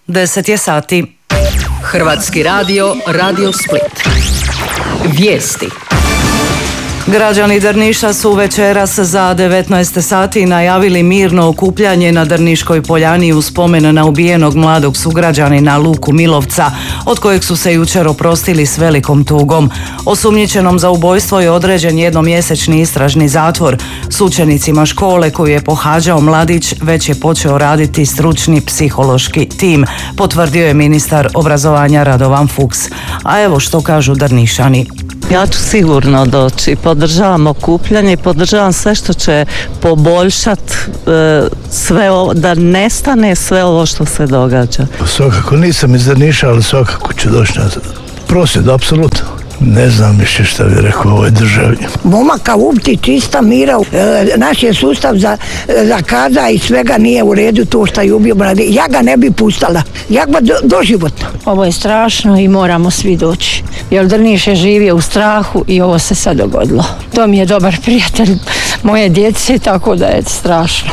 10 je sati. Hrvatski radio, Radio Split. Vijesti. Građani Drniša su večeras za 19 sati najavili mirno okupljanje na Drniškoj poljani u spomen na ubijenog mladog sugrađanina Luku Milovca, od kojeg su se jučer oprostili s velikom tugom. Osumnjičenom za ubojstvo je određen jednomjesečni istražni zatvor. S učenicima škole koju je pohađao mladić već je počeo raditi stručni psihološki tim, potvrdio je ministar obrazovanja Radovan Fuchs. A evo što kažu Drnišani. Ja ću sigurno doći, podržavam okupljanje i podržavam sve što će poboljšati sve ovo, da nestane sve ovo što se događa. Svakako nisam iz Drniša, ali svakako ću doći na prosvjed, apsolutno. Ne znam više šta bi rekao u ovoj državi. Momaka upti čista mira, naš je sustav za kaza i svega nije u redu to što je ubio mlade. Ja ga ne bi pustala, ja ga doživotno. Ovo je strašno i moramo svi doći, jer Drniš je živio u strahu i ovo se sad dogodilo. To mi je dobar prijatelj moje djece, tako da je strašno.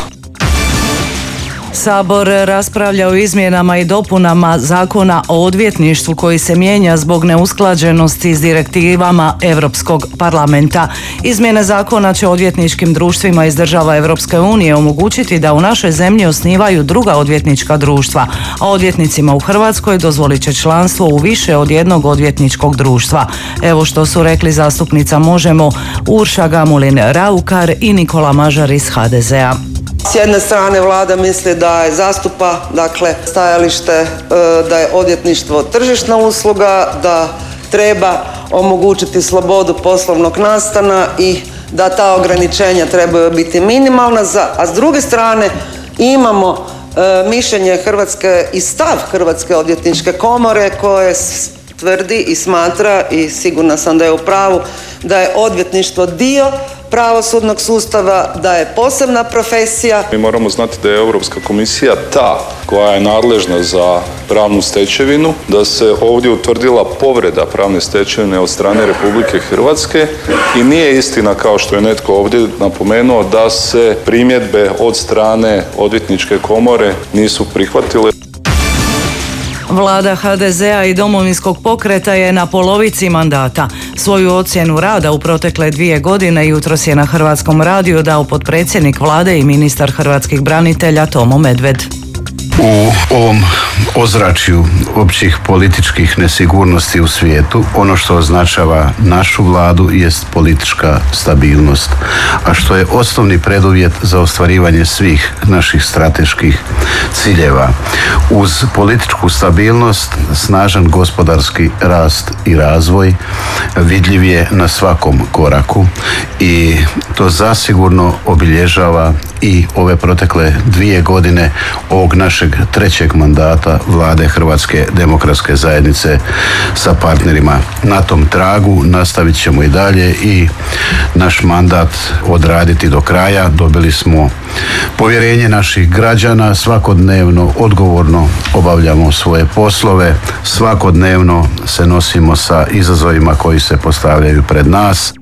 Sabor raspravlja o izmjenama i dopunama Zakona o odvjetništvu koji se mijenja zbog neusklađenosti s direktivama Europskog parlamenta. Izmjene zakona će odvjetničkim društvima iz država Europske unije omogućiti da u našoj zemlji osnivaju druga odvjetnička društva, a odvjetnicima u Hrvatskoj dozvolit će članstvo u više od jednog odvjetničkog društva. Evo što su rekli zastupnica Možemo Urša Gamulin-Raukar i Nikola Mažar iz HDZ-a. S jedne strane vlada misli da je zastupa, dakle, stajalište da je odvjetništvo tržišna usluga, da treba omogućiti slobodu poslovnog nastana i da ta ograničenja trebaju biti minimalna, a s druge strane imamo mišljenje Hrvatske i stav Hrvatske odvjetničke komore koje tvrdi i smatra, i sigurna sam da je u pravu, da je odvjetništvo dio pravosudnog sustava, da je posebna profesija. Mi moramo znati da je Europska komisija ta koja je nadležna za pravnu stečevinu, da se ovdje utvrdila povreda pravne stečevine od strane Republike Hrvatske i nije istina, kao što je netko ovdje napomenuo, da se primjedbe od strane odvjetničke komore nisu prihvatile. Vlada HDZ-a i Domovinskog pokreta je na polovici mandata. Svoju ocjenu rada u protekle 2 godine jutros je na Hrvatskom radiju dao potpredsjednik Vlade i ministar hrvatskih branitelja Tomo Medved. U ovom ozračju općih političkih nesigurnosti u svijetu, ono što označava našu vladu jest politička stabilnost, a što je osnovni preduvjet za ostvarivanje svih naših strateških ciljeva. Uz političku stabilnost, snažan gospodarski rast i razvoj vidljiv je na svakom koraku i to zasigurno obilježava i ove protekle 2 godine ovog našeg 3. mandata Vlade Hrvatske demokratske zajednice sa partnerima. Na tom tragu nastavit ćemo i dalje i naš mandat odraditi do kraja. Dobili smo povjerenje naših građana, svakodnevno odgovorno obavljamo svoje poslove, svakodnevno se nosimo sa izazovima koji se postavljaju pred nas.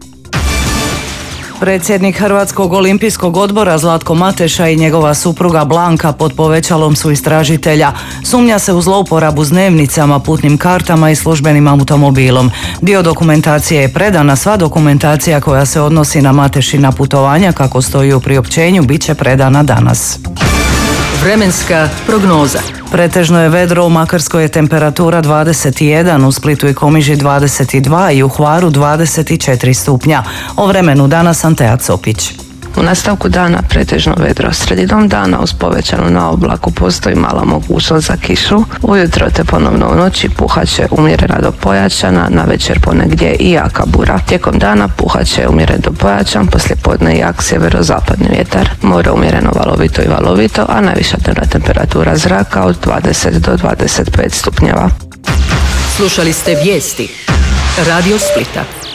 Predsjednik Hrvatskog olimpijskog odbora Zlatko Mateša i njegova supruga Blanka pod povećalom su istražitelja. Sumnja se u zlouporabu s dnevnicama, putnim kartama i službenim automobilom. Dio dokumentacije je predana, sva dokumentacija koja se odnosi na Matešina putovanja, kako stoji u priopćenju, bit će predana danas. Vremenska prognoza. Pretežno je vedro, u Makarskoj je temperatura 21, u Splitu i Komiži 22 i u Hvaru 24 stupnja. O vremenu danas Antea Copić. U nastavku dana pretežno vedro, sredinom dana uz povećanu na oblaku postoji mala mogućnost za kišu. Ujutro te ponovno u noći puhaće umjerena do pojačana, na večer ponegdje i jaka bura. Tijekom dana puhaće umjeren do pojačan, poslijepodne jak sjeverozapadni vjetar. More umjereno valovito i valovito, a najviša dnevna temperatura zraka od 20 do 25 stupnjeva. Slušali ste vijesti Radio Splita.